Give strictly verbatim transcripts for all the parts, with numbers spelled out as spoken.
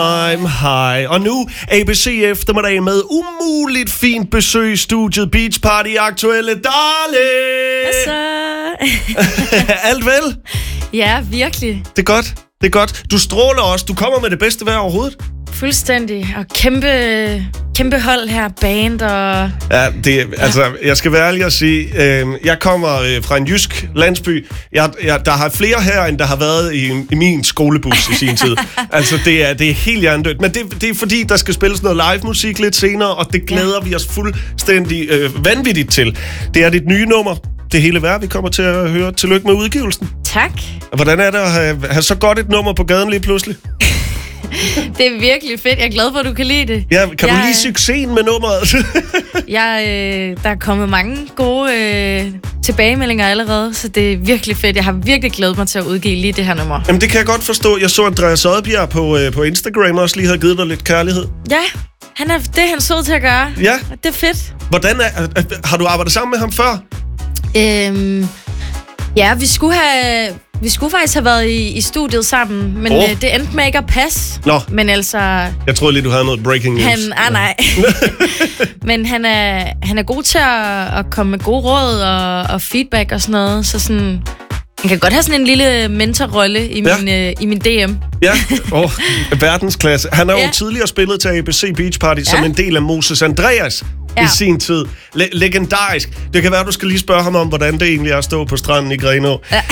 I'm high. Og nu A B C eftermiddag med umuligt fint besøg i studiet. Beach Party aktuelle Darling. Altså... Alt vel? Ja, virkelig. Det er godt. Det er godt. Du stråler også. Du kommer med det bedste vejr overhovedet. Fuldstændig. Og kæmpe, kæmpe hold her, band og... Ja, det, altså, jeg skal være ærlig at sige, øh, jeg kommer øh, fra en jysk landsby. Jeg, jeg, der har flere her, end der har været i, i min skolebus i sin tid. Altså, det er, det er helt hjernedødt. Men det, det er fordi, der skal spilles noget live musik lidt senere, og det glæder ja. vi os fuldstændig øh, vanvittigt til. Det er dit nye nummer. Det hele værd, vi kommer til at høre. Tillykke med udgivelsen. Tak. Hvordan er det at have, have så godt et nummer på gaden lige pludselig? Det er virkelig fedt. Jeg er glad for, at du kan lide det. Ja, kan jeg, du lide succesen med nummeret? jeg, øh, der er kommet mange gode øh, tilbagemeldinger allerede, så det er virkelig fedt. Jeg har virkelig glædet mig til at udgive lige det her nummer. Jamen, det kan jeg godt forstå. Jeg så, Andreas Oddbjerg på, øh, på Instagram også lige havde givet dig lidt kærlighed. Ja, han er, det er han sød til at gøre. Ja. Det er fedt. Hvordan er, har du arbejdet sammen med ham før? Øhm, ja, vi skulle have... Vi skulle faktisk have været i, i studiet sammen, men oh. øh, det endte med ikke at passe. Nå. Men altså... Jeg troede lige, du havde noget breaking news. Han, ah, nej. Men han er, han er god til at, at komme med gode råd og, og feedback og sådan noget. Så sådan... Han kan godt have sådan en lille mentorrolle i, ja. min, øh, i min D M. Ja, oh, verdensklasse. Han har ja. jo tidligere spillet til A B C Beach Party ja. som en del af Moses Andreas ja. i sin tid. Le- legendarisk. Det kan være, du skal lige spørge ham om, hvordan det egentlig er at stå på stranden i Grenaa. Ja.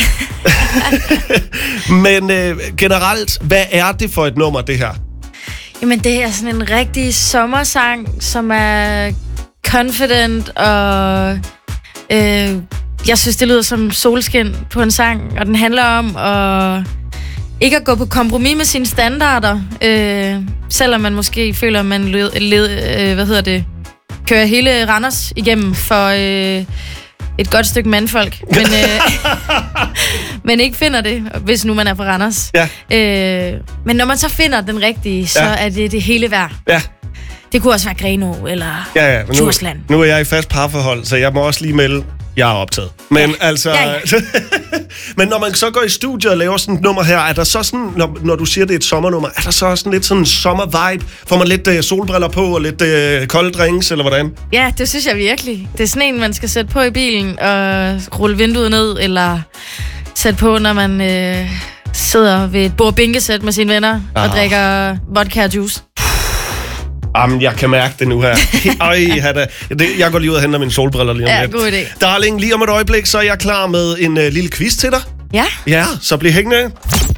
Men øh, generelt, hvad er det for et nummer, det her? Jamen, det er sådan en rigtig sommersang, som er confident og... Øh, jeg synes, det lyder som solskin på en sang, og den handler om at ikke at gå på kompromis med sine standarder, øh, selvom man måske føler, at man led, led, øh, hvad hedder det, kører hele Randers igennem for øh, et godt stykke mandfolk, men, øh, men ikke finder det, hvis nu man er fra Randers. Ja. Øh, men når man så finder den rigtige, så ja. er det det hele værd. Ja. Det kunne også være Grenaa eller ja, ja, Djursland. Nu, nu er jeg i fast parforhold, så jeg må også lige melde, jeg er optaget. Men ja. altså... Ja, ja. Men når man så går i studiet og laver sådan et nummer her, er der så sådan, når, når du siger, det er et sommernummer, er der så sådan lidt sådan en sommer-vibe? Får man lidt uh, solbriller på og lidt uh, kolde drinks, eller hvordan? Ja, det synes jeg virkelig. Det er sådan en, man skal sætte på i bilen og rulle vinduet ned, eller sætte på, når man øh, sidder ved et bord-binkesæt med sine venner ah. og drikker vodka og juice. Jamen, jeg kan mærke det nu her. Øj, jeg går lige ud og henter mine solbriller lige om ja, lidt. God idé. Darling, lige om et øjeblik, så er jeg klar med en uh, lille quiz til dig. Ja. Ja, så bliv hængende.